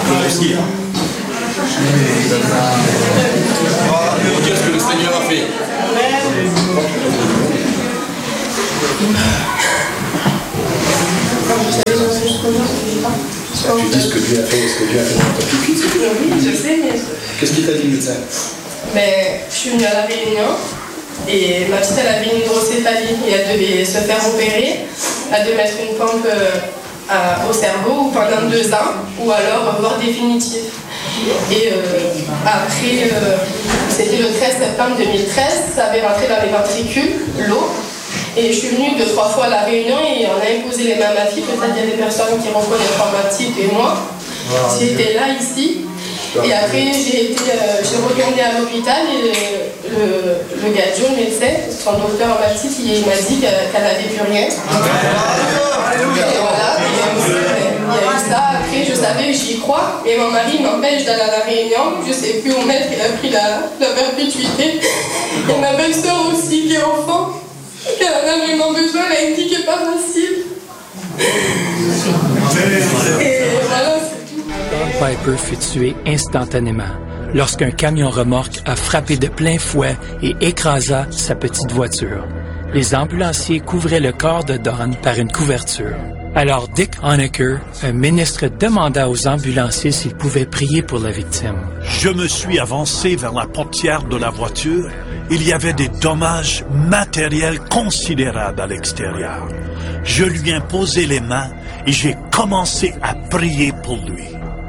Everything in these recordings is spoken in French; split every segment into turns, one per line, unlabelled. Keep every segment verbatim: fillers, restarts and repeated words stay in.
Commenciez. Oh Dieu, ce que le Seigneur a fait.
Tu dis ce que Dieu a fait, ce que Dieu a fait dans ta vie.
Oui, je sais, mais...
Qu'est-ce qu'il t'a dit, le médecin?
Mais je suis venue à la Réunion et ma petite, elle avait une hydrocéphalie et elle devait se faire opérer. Elle devait mettre une pompe euh, à, au cerveau pendant deux ans ou alors mort définitive. Et euh, après, euh, c'était le treize septembre deux mille treize, ça avait rentré dans les ventricules, l'eau. Et je suis venue deux, trois fois à la Réunion et on a imposé les mains à ma fille. Peut-être qu'il y a des personnes qui reconnaissent l'informatique et moi. J'étais là, ici. Et après, j'ai été, euh, j'ai retourné à l'hôpital et le, le gars, Joe, le médecin, son docteur en maths, il m'a dit qu'elle n'avait plus rien. Et voilà, et, euh, il y a eu ça. Après, je savais, j'y crois. Et mon mari m'empêche d'aller à la Réunion. Je ne sais plus où mettre, il a pris la, la perpétuité. Et ma belle-sœur aussi, qui est au fond, qu'elle en a vraiment besoin, elle a dit qu'elle n'est pas facile. Et voilà, c'est tout.
Don Piper fut tué instantanément lorsqu'un camion remorque a frappé de plein fouet et écrasa sa petite voiture. Les ambulanciers couvraient le corps de Don par une couverture. Alors Dick Honecker, un ministre, demanda aux ambulanciers s'ils pouvaient prier pour la victime.
Je me suis avancé vers la portière de la voiture. Il y avait des dommages matériels considérables à l'extérieur. Je lui ai posé les mains et j'ai commencé à prier pour lui.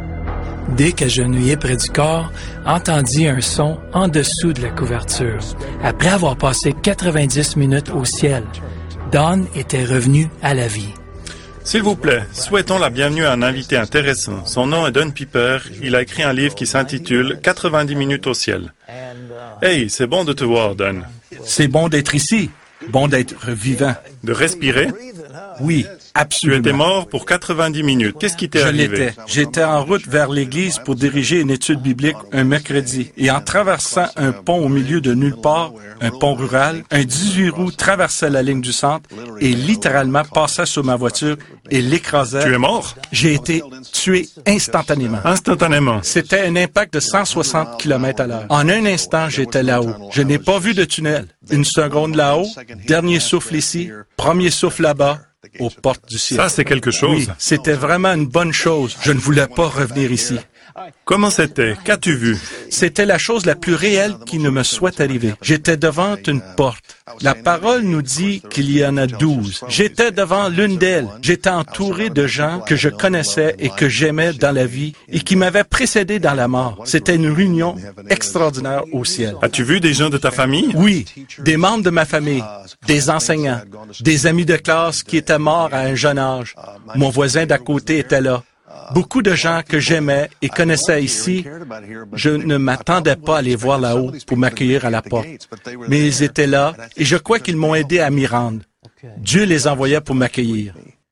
Dick, agenouillé près du corps, entendit un son en dessous de la couverture. Après avoir passé quatre-vingt-dix minutes au ciel, Don était revenu à la vie.
S'il vous plaît, souhaitons la bienvenue à un invité intéressant. Son nom est Don Piper. Il a écrit un livre qui s'intitule « quatre-vingt-dix minutes au ciel ». Hey, c'est bon de te voir, Don.
C'est bon d'être ici. Bon d'être vivant.
De respirer?
Oui, absolument.
Tu étais mort pour quatre-vingt-dix minutes. Qu'est-ce qui t'est
Je
arrivé?
l'étais. J'étais en route vers l'église pour diriger une étude biblique un mercredi. Et en traversant un pont au milieu de nulle part, un pont rural, un dix-huit roues traversait la ligne du centre et littéralement passait sur ma voiture et l'écrasait.
Tu es mort?
J'ai été tué instantanément.
Instantanément.
C'était un impact de cent soixante kilomètres à l'heure. En un instant, j'étais là-haut. Je n'ai pas vu de tunnel. Une seconde là-haut, dernier souffle ici, premier souffle là-bas, aux portes du ciel.
Ça, c'est quelque chose.
Oui, c'était vraiment une bonne chose. Je ne voulais pas revenir ici.
Comment c'était? Qu'as-tu vu?
C'était la chose la plus réelle qui ne me soit arrivée. J'étais devant une porte. La parole nous dit qu'il y en a douze. J'étais devant l'une d'elles. J'étais entouré de gens que je connaissais et que j'aimais dans la vie et qui m'avaient précédé dans la mort. C'était une réunion extraordinaire au ciel.
As-tu vu des gens de ta famille?
Oui, des membres de ma famille, des enseignants, des amis de classe qui étaient morts à un jeune âge. Mon voisin d'à côté était là. Beaucoup de gens que j'aimais et connaissais ici, je ne m'attendais pas à les voir là-haut pour m'accueillir à la porte. Mais ils étaient là et je crois qu'ils m'ont aidé à m'y rendre. Dieu les envoyait pour m'accueillir.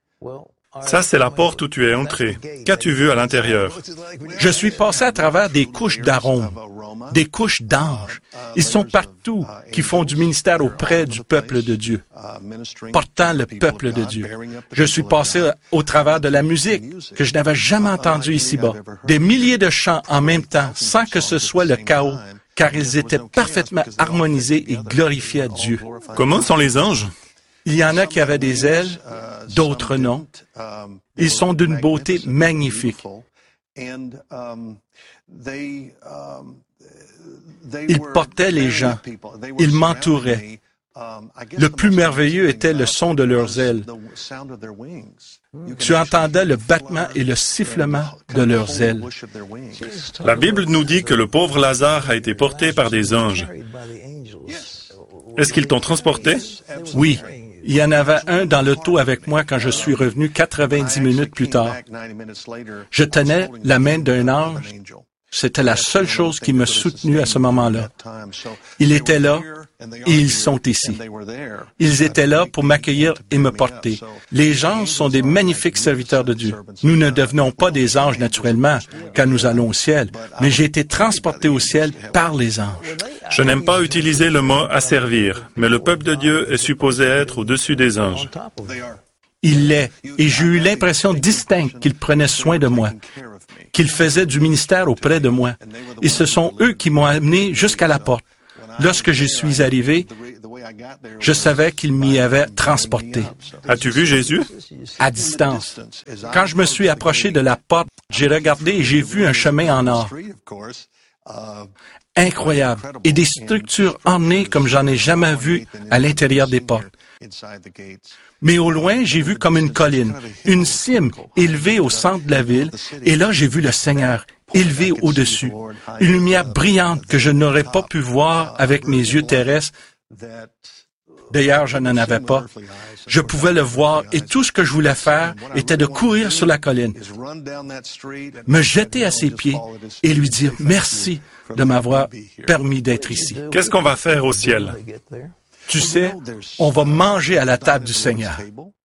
Ça, c'est la porte où tu es entré. Qu'as-tu vu à l'intérieur?
Je suis passé à travers des couches d'arômes, des couches d'anges. Ils sont partout, qui font du ministère auprès du peuple de Dieu, portant le peuple de Dieu. Je suis passé au travers de la musique que je n'avais jamais entendue ici-bas. Des milliers de chants en même temps, sans que ce soit le chaos, car ils étaient parfaitement harmonisés et glorifiaient Dieu.
Comment sont les anges?
Il y en a qui avaient des ailes, d'autres non. Ils sont d'une beauté magnifique. Ils portaient les gens. Ils m'entouraient. Le plus merveilleux était le son de leurs ailes. Tu entendais le battement et le sifflement de leurs ailes.
La Bible nous dit que le pauvre Lazare a été porté par des anges. Est-ce qu'ils t'ont transporté?
Oui. Il y en avait un dans l'auto avec moi quand je suis revenu quatre-vingt-dix minutes plus tard. Je tenais la main d'un ange. C'était la seule chose qui me soutenait à ce moment-là. Il était là et ils sont ici. Ils étaient là pour m'accueillir et me porter. Les anges sont des magnifiques serviteurs de Dieu. Nous ne devenons pas des anges naturellement quand nous allons au ciel, mais j'ai été transporté au ciel par les anges.
Je n'aime pas utiliser le mot « asservir », mais le peuple de Dieu est supposé être au-dessus des anges.
Il l'est, et j'ai eu l'impression distincte qu'il prenait soin de moi. qu'ils faisaient du ministère auprès de moi. Et ce sont eux qui m'ont amené jusqu'à la porte. Lorsque je suis arrivé, je savais qu'ils m'y avaient transporté.
As-tu vu Jésus?
À distance. Quand je me suis approché de la porte, j'ai regardé et j'ai vu un chemin en or. Incroyable. Et des structures ornées comme j'en ai jamais vu à l'intérieur des portes. Mais au loin, j'ai vu comme une colline, une cime élevée au centre de la ville, et là, j'ai vu le Seigneur élevé au-dessus, une lumière brillante que je n'aurais pas pu voir avec mes yeux terrestres. D'ailleurs, je n'en avais pas. Je pouvais le voir et tout ce que je voulais faire était de courir sur la colline, me jeter à ses pieds et lui dire merci de m'avoir permis d'être ici.
Qu'est-ce qu'on va faire au ciel?
Tu sais, on va manger à la table du Seigneur,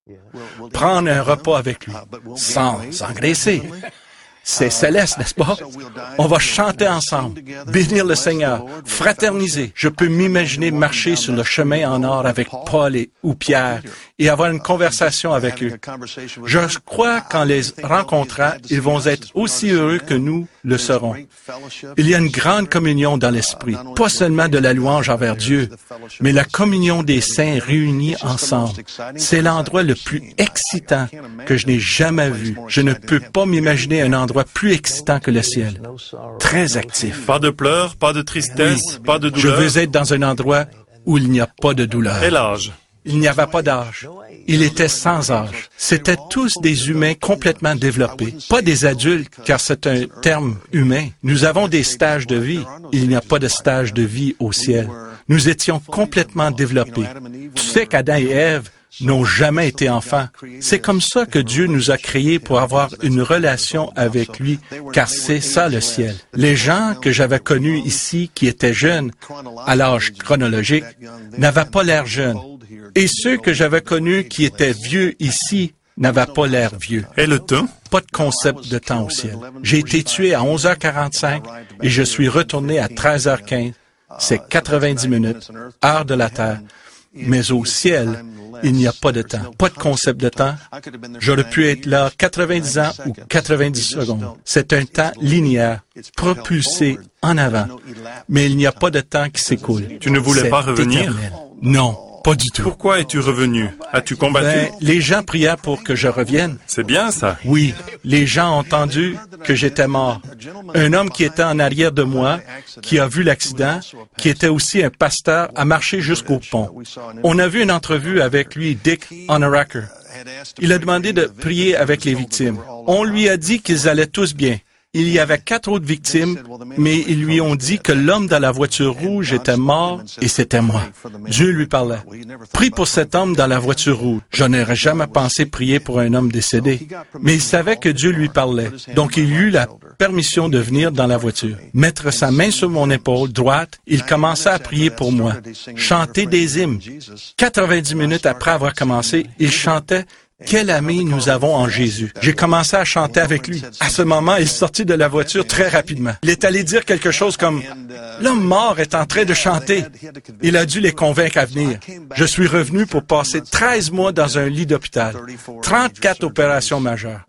prendre un repas avec lui, sans s'engraisser. C'est céleste, n'est-ce pas? On va chanter ensemble, bénir le Seigneur, fraterniser. Je peux m'imaginer marcher sur le chemin en or avec Paul et, ou Pierre et avoir une conversation avec eux. Je crois qu'en les rencontrant, ils vont être aussi heureux que nous le serons. Il y a une grande communion dans l'esprit, pas seulement de la louange envers Dieu, mais la communion des saints réunis ensemble. C'est l'endroit le plus excitant que je n'ai jamais vu. Je ne peux pas m'imaginer un endroit plus excitant que le ciel. Très actif.
Pas de pleurs, pas de tristesse,
Oui.
pas de
Je
douleur.
veux être dans un endroit où il n'y a pas de douleur.
Et l'âge?
Il n'y avait pas d'âge. Il était sans âge. C'étaient tous des humains complètement développés. Pas des adultes, car c'est un terme humain. Nous avons des stages de vie. Il n'y a pas de stage de vie au ciel. Nous étions complètement développés. Tu sais qu'Adam et Ève n'ont jamais été enfants. C'est comme ça que Dieu nous a créés pour avoir une relation avec lui, car c'est ça le ciel. Les gens que j'avais connus ici qui étaient jeunes, à l'âge chronologique, n'avaient pas l'air jeunes. Et ceux que j'avais connus qui étaient vieux ici n'avaient pas l'air vieux.
Et le temps?
Pas de concept de temps au ciel. J'ai été tué à onze heures quarante-cinq et je suis retourné à treize heures quinze. C'est quatre-vingt-dix minutes, heure de la Terre. Mais au ciel, il n'y a pas de temps, pas de concept de temps. J'aurais pu être là quatre-vingt-dix ans ou quatre-vingt-dix secondes. C'est un temps linéaire, propulsé en avant. Mais il n'y a pas de temps qui s'écoule.
Tu ne voulais
C'est
pas revenir?
éternel. Non, pas du tout.
Pourquoi es-tu revenu? As-tu combattu?
Ben, les gens priaient pour que je revienne.
C'est bien ça.
Oui, les gens ont entendu que j'étais mort. Un homme qui était en arrière de moi, qui a vu l'accident, qui était aussi un pasteur, a marché jusqu'au pont. On a vu une entrevue avec lui, Dick Honoraker. Il a demandé de prier avec les victimes. On lui a dit qu'ils allaient tous bien. Il y avait quatre autres victimes, mais ils lui ont dit que l'homme dans la voiture rouge était mort et c'était moi. Dieu lui parlait. Prie pour cet homme dans la voiture rouge. Je n'aurais jamais pensé prier pour un homme décédé. Mais il savait que Dieu lui parlait. Donc il eut la permission de venir dans la voiture. Mettre sa main sur mon épaule droite, il commença à prier pour moi. Chanter des hymnes. quatre-vingt-dix minutes après avoir commencé, il chantait « Quel ami nous avons en Jésus ». J'ai commencé à chanter avec lui. À ce moment, il sortit de la voiture très rapidement. Il est allé dire quelque chose comme « L'homme mort est en train de chanter ». Il a dû les convaincre à venir. Je suis revenu pour passer treize mois dans un lit d'hôpital. trente-quatre opérations majeures.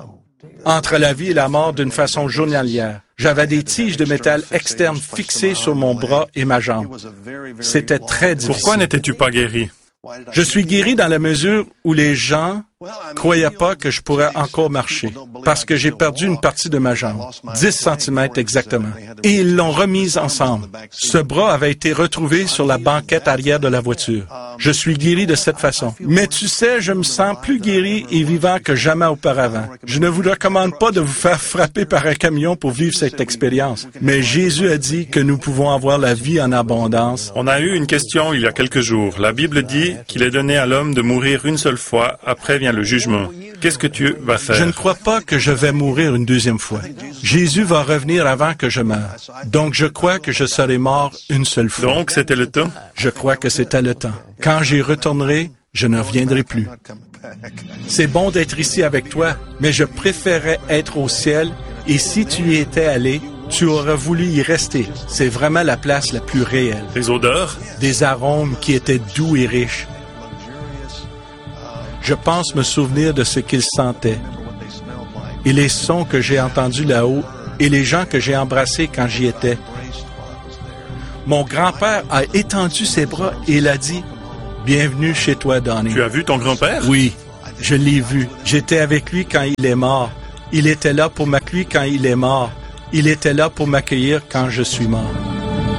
Entre la vie et la mort d'une façon journalière. J'avais des tiges de métal externes fixées sur mon bras et ma jambe. C'était très difficile.
Pourquoi n'étais-tu pas guéri?
Je suis guéri dans la mesure où les gens croyaient pas que je pourrais encore marcher, parce que j'ai perdu une partie de ma jambe, dix centimètres exactement, et ils l'ont remise ensemble. Ce bras avait été retrouvé sur la banquette arrière de la voiture. Je suis guéri de cette façon. Mais tu sais, je me sens plus guéri et vivant que jamais auparavant. Je ne vous recommande pas de vous faire frapper par un camion pour vivre cette expérience, mais Jésus a dit que nous pouvons avoir la vie en abondance.
On a eu une question il y a quelques jours. La Bible dit qu'il est donné à l'homme de mourir une seule fois, après vient le jugement. Qu'est-ce que tu vas faire?
Je ne crois pas que je vais mourir une deuxième fois. Jésus va revenir avant que je meure. Donc je crois que je serai mort une seule fois.
Donc c'était le temps?
Je crois que c'était le temps. Quand j'y retournerai, je ne reviendrai plus. C'est bon d'être ici avec toi, mais je préférais être au ciel, et si tu y étais allé, tu aurais voulu y rester. C'est vraiment la place la plus réelle.
Les odeurs?
Des arômes qui étaient doux et riches. Je pense me souvenir de ce qu'ils sentaient. et les sons que j'ai entendus là-haut et les gens que j'ai embrassés quand j'y étais. Mon grand-père a étendu ses bras et il a dit « Bienvenue chez toi, Donnie. »
Tu as vu ton grand-père?
Oui, je l'ai vu. J'étais avec lui quand il est mort. Il était là pour m'accueillir quand il est mort. Il était là pour m'accueillir quand je suis mort.